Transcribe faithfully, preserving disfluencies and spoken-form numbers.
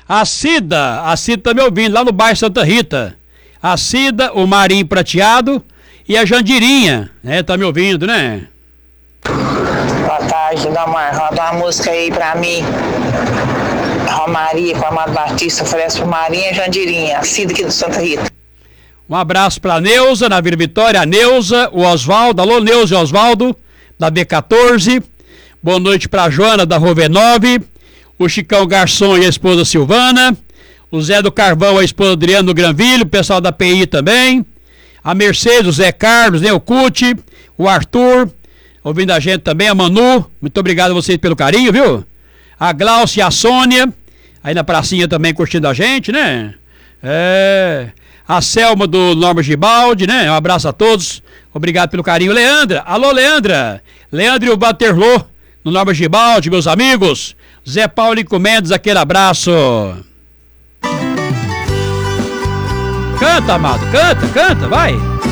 A Cida, a Cida tá me ouvindo, lá no bairro Santa Rita. A Cida, o Marinho Prateado e a Jandirinha, né? Tá me ouvindo, né? Boa tarde, Damar. Roda uma música aí pra mim. Romaria com a Amado Batista oferece pro Marinho e a Jandirinha. A Cida aqui do Santa Rita. Um abraço pra Neuza, na Vila Vitória, a Neuza, o Oswaldo. Alô, Neuza e Oswaldo, da B quatorze. Boa noite pra Joana, da Rove nove. O Chicão Garçom e a esposa Silvana, o Zé do Carvão, a esposa Adriano do Granvilho, o pessoal da P I também, a Mercedes, o Zé Carlos, né, o Cuti, o Arthur, ouvindo a gente também, a Manu, muito obrigado a vocês pelo carinho, viu? A Glaucia e a Sônia, aí na pracinha também curtindo a gente, né? É, a Selma do Norma Gibaldi, né? Um abraço a todos, obrigado pelo carinho. Leandra, alô Leandra, Leandro e o Waterloo, no Norma Gibaldi, meus amigos. Zé Paulo Encomendas, aquele abraço. Canta, amado, canta, canta, vai.